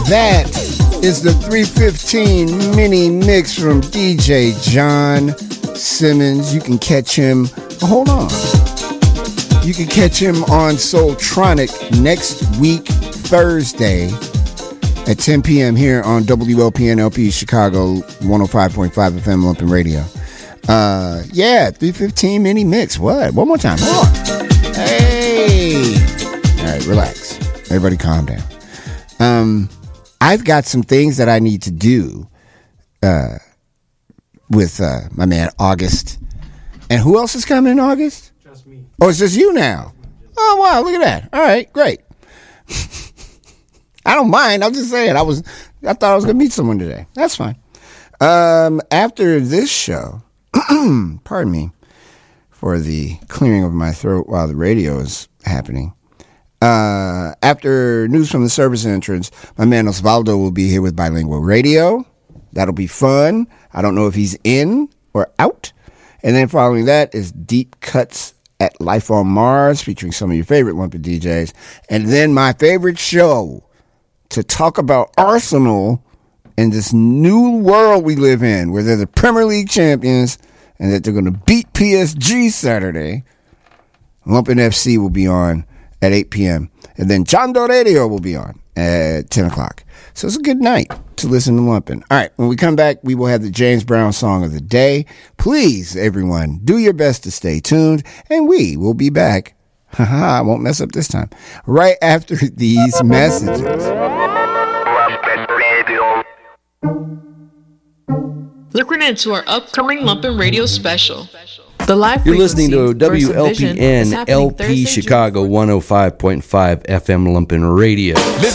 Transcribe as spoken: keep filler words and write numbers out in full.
That is the three fifteen mini mix from D J John Simmons. You can catch him, oh, hold on. You can catch him on Soultronic next week, Thursday at ten p.m. here on W L P N L P Chicago one oh five point five F M Lumpin' Radio. Uh, yeah, three fifteen mini mix. What? One more time. Hold on. Hey. All right, relax. Everybody calm down. Um, I've got some things that I need to do uh, with uh, my man August. And who else is coming in August? Just me. Oh, it's just you now. Oh, wow, look at that. All right, great. I don't mind. I'm just saying. I was, I thought I was going to meet someone today. That's fine. Um, after this show, pardon me for the clearing of my throat while the radio is happening. Uh, after news from the service entrance, my man Osvaldo will be here with Bilingual Radio. That'll be fun. I don't know if he's in or out. And then following that is Deep Cuts at Life on Mars, featuring some of your favorite Lumpin' D Js. And then my favorite show to talk about Arsenal and this new world we live in, where they're the Premier League champions and that they're going to beat P S G Saturday. Lumpin' F C will be on at eight p.m. And then Chando Radio will be on at ten o'clock. So it's a good night to listen to Lumpin'. All right, when we come back, we will have the James Brown song of the day. Please, everyone, do your best to stay tuned, and we will be back. Haha, I won't mess up this time. Right after these messages. Looking into our upcoming Lumpin' Radio special. The live You're listening to W L P N L P Chicago one oh five point five F M Lumpin' Radio. Live